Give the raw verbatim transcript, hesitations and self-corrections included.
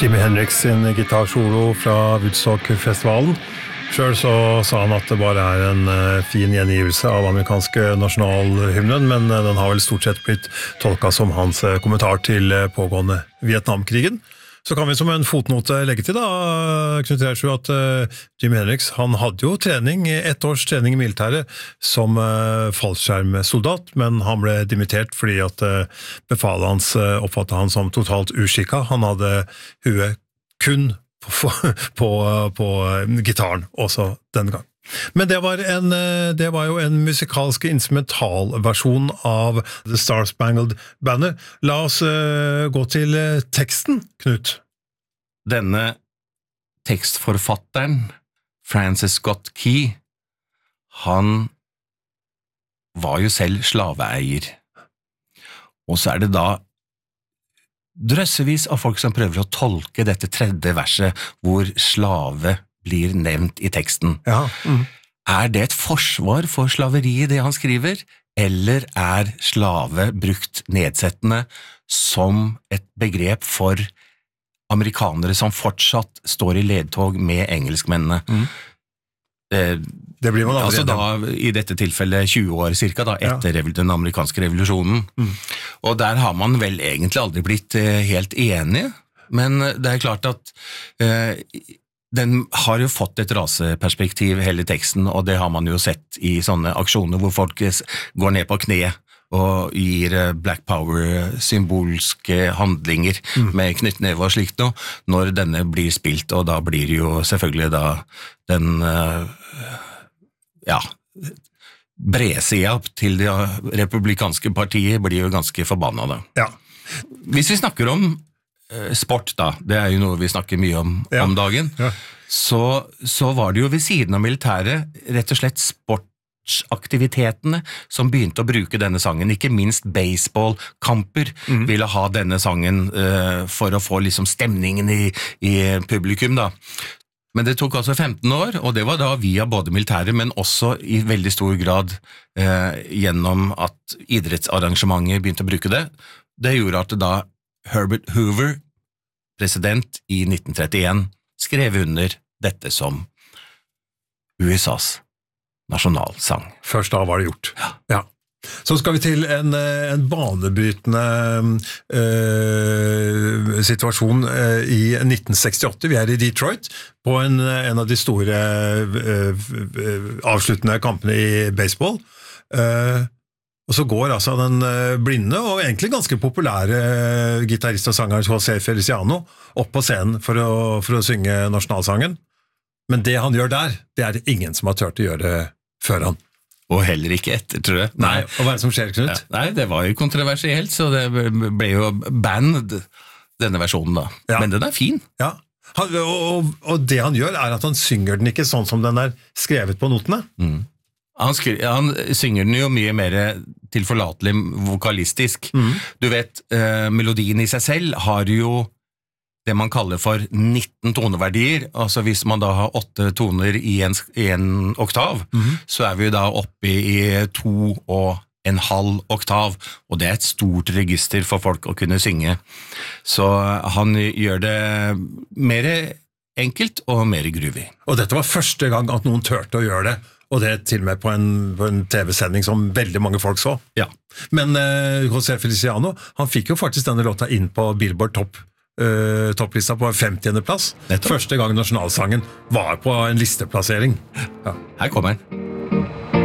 Jimi Hendrix sin gitarsolo fra Woodstock-festivalen. Selv så sa han at det bare er en uh, fin gjengivelse av amerikanske nasjonalhymnen, men uh, den har vel stort sett blitt tolket som hans uh, kommentar til uh, pågående Vietnamkrigen. Så kan vi som en fotnote legge til da, Knut Reiersrud, at uh, Jimi Hendrix, han hadde jo trening, ett års trening i militæret som uh, fallskjermsoldat, men han ble dimittert fordi at uh, befalet hans uh, oppfattet han som totalt uskikka. Han hadde huet kun på, på, på gitaren også denne gang. Men det var, en, det var jo en musikalsk instrumentalversjon av The Star Spangled Banner. La oss uh, gå til teksten, Knut. Denne tekstforfatteren, Francis Scott Key, han var jo selv slaveeier. Og så er det da drøssevis av folk som prøver å tolke dette tredje verset, hvor slave blir nevnt i teksten. Ja. Mm. Er det et forsvar for slaveriet det han skriver, eller er slave brukt nedsettende som et begrep for amerikanere som fortsatt står i ledtog med engelskmennene? Mm. Eh, det blir man aldri altså da, i dette tilfellet tjue år cirka da, etter ja. Den amerikanske revolusjonen. Mm. Og der har man vel egentlig aldri blitt eh, helt enige, men det er klart at eh, den har jo fått et raseperspektiv hele teksten, og det har man jo sett i sånne aksjoner hvor folk går ned på kne og gir Black Power symbolske handlinger mm. med knyttneve og slikt noe, når denne blir spilt, og da blir jo selvfølgelig da den ja, bredsida til det republikanske partiet blir jo ganske forbanna da. Ja. Hvis vi snakker om sport da, det er jo noe vi snakker mye om ja. Om dagen, ja. så, så var det jo ved siden av militæret rett og slett sportsaktivitetene som begynte å bruke denne sangen, ikke minst baseballkamper mm. ville ha denne sangen uh, for å få liksom stemningen i, i publikum da. Men det tok altså femten år, og det var da via både militæret, men også i veldig stor grad uh, gjennom at idrettsarrangementer begynte å bruke det. Det gjorde at da Herbert Hoover, president i nitten trettien, skrev under dette som U S A's nasjonalsang. Først da var det gjort. Ja. Ja. Så skal vi til en, en banebrytende uh, situasjon uh, i nitten sekstiåtte. Vi er i Detroit, på en, en av de store uh, avsluttende kampene i baseball. Uh, Og så går altså den blinde og egentlig ganske populære gitarist og sanger José Feliciano opp på scenen for å, for å synge nasjonalsangen. Men det han gjør der, det er det ingen som har tørt å gjøre før han. Og heller ikke etter, tror jeg. Nei, og hva er det som skjer, Knut? Ja, nei, det var jo kontroversielt, så det ble jo banned, denne versjonen da. Ja. Men den er fin. Ja, han, og, og det han gjør er at han synger den ikke sånn som den er skrevet på notene. Mm. Han, skri, han synger den jo mye mer tilforlatelig vokalistisk. Mm. Du vet, eh, melodien i seg selv har jo det man kaller for nitten toneverdier. Altså hvis man da har åtte toner i en, i en oktav, mm. så er vi da oppe i to og en halv oktav, og det er et stort register for folk å kunne synge. Så han gjør det mer enkelt og mer groovy. Og dette var første gang at noen tørte å gjøre det. Og det til og med på en, på en T V-sending som veldig mange folk så. Ja. Men uh, José Feliciano, han fikk jo faktisk denne låta inn på Billboard topp, uh, topplista på femtiende plass. Første gang nasjonalsangen var på en listeplassering. Ja. Her kommer den.